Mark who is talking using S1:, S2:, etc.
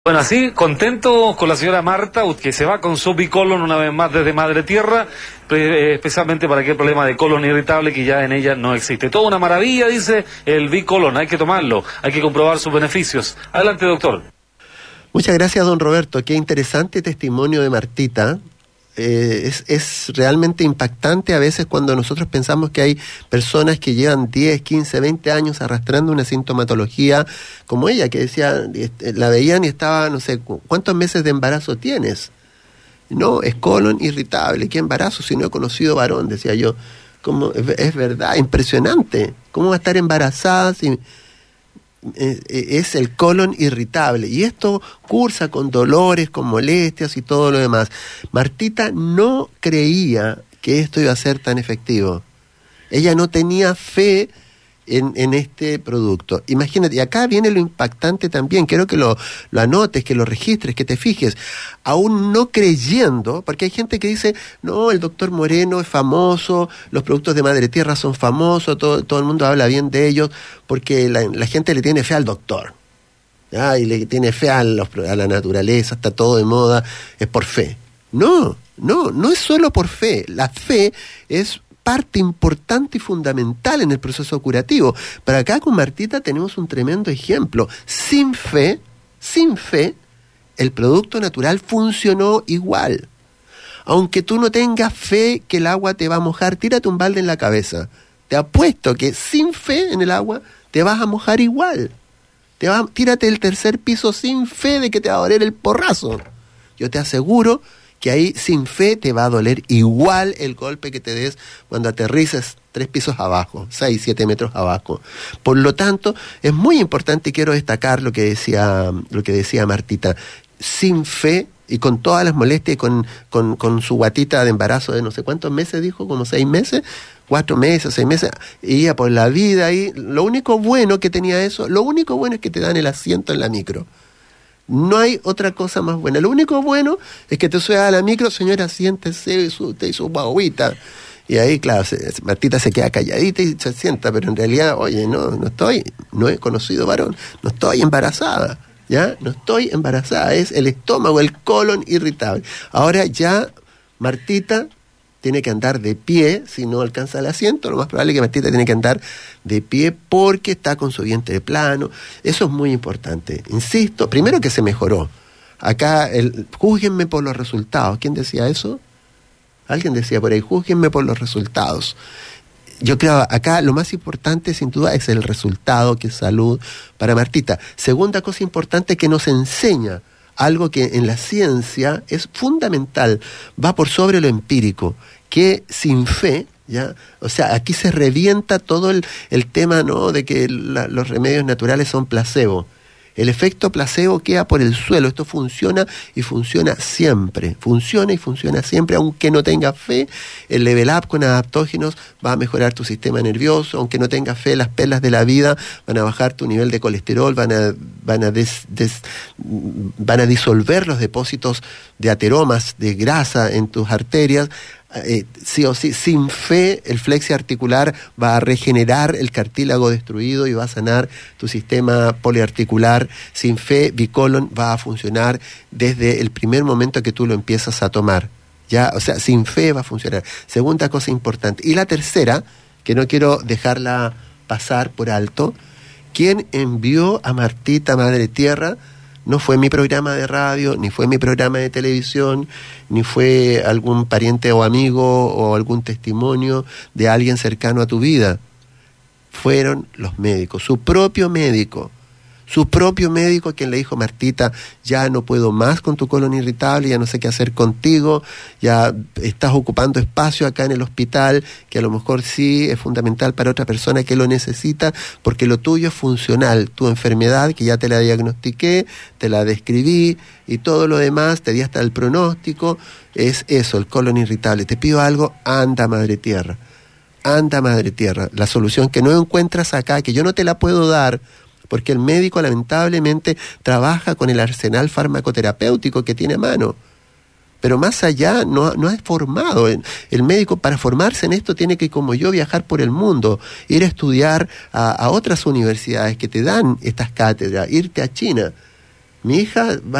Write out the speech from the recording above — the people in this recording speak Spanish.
S1: Bueno, así, contento con la señora Marta, que se va con su bicolon una vez más desde Madre Tierra, especialmente para aquel problema de colon irritable que ya en ella no existe. Toda una maravilla, dice el bicolon, hay que tomarlo, hay que comprobar sus beneficios. Adelante, doctor.
S2: Muchas gracias, don Roberto. Qué interesante testimonio de Martita. Es realmente impactante a veces cuando nosotros pensamos que hay personas que llevan 10, 15, 20 años arrastrando una sintomatología como ella, que decía, la veían y estaba, no sé, ¿cuántos meses de embarazo tienes? No, es colon irritable. ¿Qué embarazo si no he conocido varón? Decía yo. ¿Cómo? Es verdad, impresionante. ¿Cómo va a estar embarazada si es el colon irritable? Y esto cursa con dolores, con molestias y todo lo demás. Martita no creía que esto iba a ser tan efectivo. Ella no tenía fe en este producto. Imagínate, y acá viene lo impactante también, quiero que lo anotes, que lo registres, que te fijes, aún no creyendo, porque hay gente que dice, no, el doctor Moreno es famoso, los productos de Madre Tierra son famosos, todo el mundo habla bien de ellos, porque la gente le tiene fe al doctor, ¿ya? Y le tiene fe a la naturaleza, está todo de moda, es por fe. No es solo por fe, la fe es parte importante y fundamental en el proceso curativo. Pero acá con Martita tenemos un tremendo ejemplo. Sin fe, el producto natural funcionó igual. Aunque tú no tengas fe que el agua te va a mojar, tírate un balde en la cabeza. Te apuesto que sin fe en el agua te vas a mojar igual. Tírate del tercer piso sin fe de que te va a doler el porrazo. Yo te aseguro que ahí sin fe te va a doler igual el golpe que te des cuando aterrices 3 pisos abajo, 6, 7 metros abajo. Por lo tanto, es muy importante, y quiero destacar lo que decía Martita, sin fe y con todas las molestias y con su guatita de embarazo de no sé cuántos meses, dijo, como 6 meses, 4 meses, 6 meses, iba por la vida ahí. Lo único bueno que tenía eso, lo único bueno es que te dan el asiento en la micro. No hay otra cosa más buena. Lo único bueno es que te subas a la micro, señora, siéntese, te hizo guaguita. Y ahí, claro, Martita se queda calladita y se sienta, pero en realidad, oye, no he conocido varón, no estoy embarazada, ¿ya? No estoy embarazada, es el estómago, el colon irritable. Ahora ya Martita tiene que andar de pie, si no alcanza el asiento, lo más probable es que Martita tiene que andar de pie porque está con su vientre plano. Eso es muy importante. Insisto, primero que se mejoró. Acá, júzguenme por los resultados. ¿Quién decía eso? Alguien decía por ahí, júzguenme por los resultados. Yo creo, acá lo más importante sin duda es el resultado, que es salud para Martita. Segunda cosa importante que nos enseña, algo que en la ciencia es fundamental, va por sobre lo empírico, que sin fe, ¿ya? O sea, aquí se revienta todo el tema, ¿no?, de que los remedios naturales son placebo. El efecto placebo queda por el suelo. Esto funciona y funciona siempre. Funciona y funciona siempre. Aunque no tengas fe, el Level Up con adaptógenos va a mejorar tu sistema nervioso. Aunque no tengas fe, las perlas de la vida van a bajar tu nivel de colesterol, van a disolver los depósitos de ateromas, de grasa en tus arterias. Sí o sí, sin fe, el flexi articular va a regenerar el cartílago destruido y va a sanar tu sistema poliarticular. Sin fe, bicolon va a funcionar desde el primer momento que tú lo empiezas a tomar. ¿Ya? O sea, sin fe va a funcionar. Segunda cosa importante. Y la tercera, que no quiero dejarla pasar por alto, quien envió a Martita Madre Tierra no fue mi programa de radio, ni fue mi programa de televisión, ni fue algún pariente o amigo o algún testimonio de alguien cercano a tu vida. Fueron los médicos, su propio médico quien le dijo, Martita, ya no puedo más con tu colon irritable, ya no sé qué hacer contigo, ya estás ocupando espacio acá en el hospital, que a lo mejor sí es fundamental para otra persona que lo necesita, porque lo tuyo es funcional, tu enfermedad, que ya te la diagnostiqué, te la describí, y todo lo demás, te di hasta el pronóstico, es eso, el colon irritable. Te pido algo, anda Madre Tierra, la solución que no encuentras acá, que yo no te la puedo dar, porque el médico lamentablemente trabaja con el arsenal farmacoterapéutico que tiene a mano. Pero más allá no es formado. El médico, para formarse en esto, tiene que, como yo, viajar por el mundo, ir a estudiar a otras universidades que te dan estas cátedras, irte a China. Mi hija va